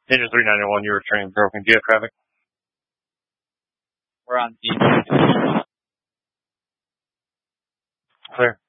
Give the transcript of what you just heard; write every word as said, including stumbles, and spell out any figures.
Ninja three ninety-one, you're returning broken. Do you have traffic? We're on D. Clear.